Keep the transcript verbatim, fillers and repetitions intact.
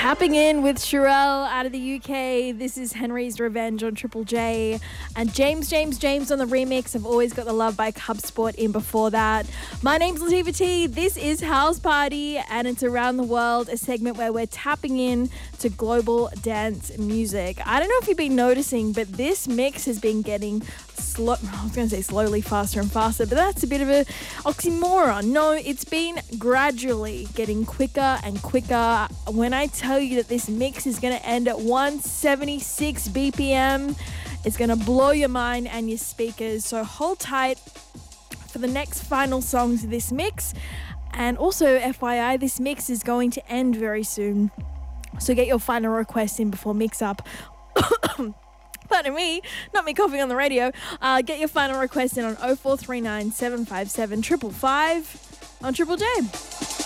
Tapping in with Sherelle out of the U K. This is Henry's Revenge on Triple J. And James, James, James on the remix. I've always got the love by Cub Sport in before that. My name's Latifah T. This is House Party, and it's Around the World, a segment where we're tapping in to global dance music. I don't know if you've been noticing, but this mix has been getting slow. I was going to say slowly faster and faster, but that's a bit of a oxymoron. No, it's been gradually getting quicker and quicker. When I tell you that this mix is going to end at one seventy-six B P M, it's going to blow your mind and your speakers. So hold tight for the next final songs of this mix. And also, F Y I, this mix is going to end very soon. So get your final request in before mix up. Pardon me, not me coughing on the radio. Uh, get your final request in on oh four three nine, seven five seven, five five five on Triple J.